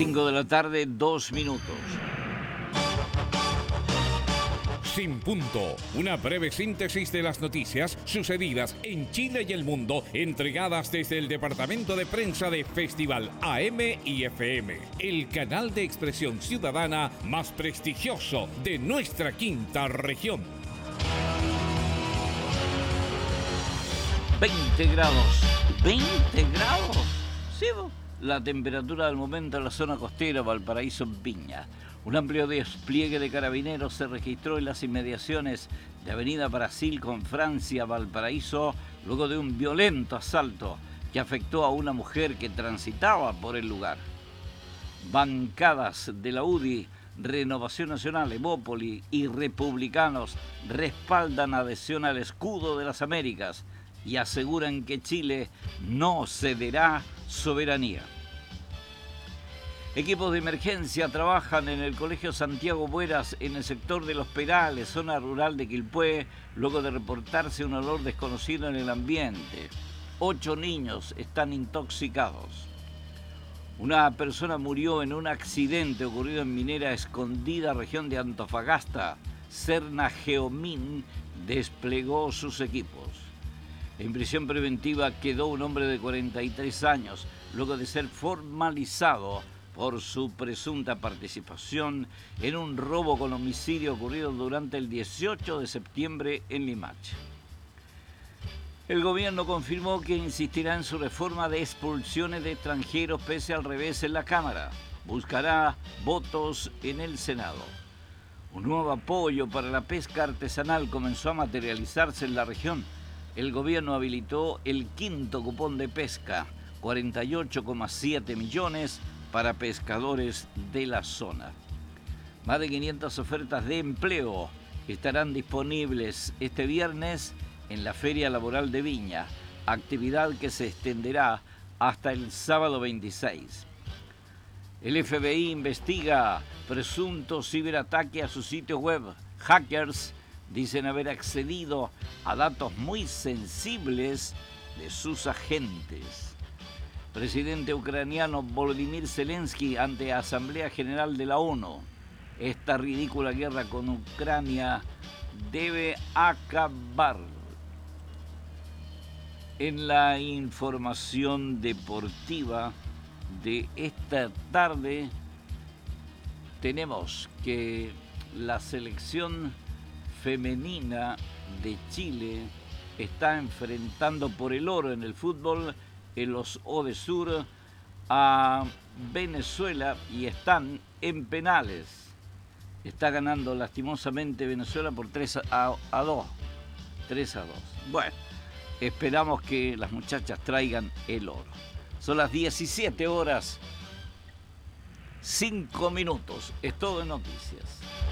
5 de la tarde, 2 minutos. Sin Punto, una breve síntesis de las noticias sucedidas en Chile y el mundo, entregadas desde el departamento de prensa de Festival AM y FM, el canal de expresión ciudadana más prestigioso de nuestra quinta región. 20 grados. ¿20 grados? Sí, la temperatura del momento en la zona costera Valparaíso, Viña. Un amplio despliegue de carabineros se registró en las inmediaciones de Avenida Brasil con Francia, Valparaíso, luego de un violento asalto que afectó a una mujer que transitaba por el lugar. Bancadas de la UDI, Renovación Nacional, Evópoli y Republicanos respaldan adhesión al escudo de las Américas y aseguran que Chile no cederá soberanía. Equipos de emergencia trabajan en el Colegio Santiago Bueras en el sector de Los Perales, zona rural de Quilpué, luego de reportarse un olor desconocido en el ambiente. 8 niños están intoxicados. Una persona murió en un accidente ocurrido en Minera Escondida, región de Antofagasta. Serna Geomin desplegó sus equipos. En prisión preventiva quedó un hombre de 43 años, luego de ser formalizado por su presunta participación en un robo con homicidio ocurrido durante el 18 de septiembre en Limache. El gobierno confirmó que insistirá en su reforma de expulsiones de extranjeros pese al revés en la Cámara. Buscará votos en el Senado. Un nuevo apoyo para la pesca artesanal comenzó a materializarse en la región. El gobierno habilitó el quinto cupón de pesca, 48,7 millones para pescadores de la zona. Más de 500 ofertas de empleo estarán disponibles este viernes en la Feria Laboral de Viña, actividad que se extenderá hasta el sábado 26. El FBI investiga presunto ciberataque a su sitio web. Hackers dicen haber accedido a datos muy sensibles de sus agentes. Presidente ucraniano Volodymyr Zelensky ante Asamblea General de la ONU. Esta ridícula guerra con Ucrania debe acabar. En la información deportiva de esta tarde tenemos que la selección femenina de Chile está enfrentando por el oro en el fútbol en los Odesur a Venezuela y están en penales. Está ganando lastimosamente Venezuela por 3-2. 3-2. Bueno, esperamos que las muchachas traigan el oro. Son las 17 horas, 5 minutos. Es todo en noticias.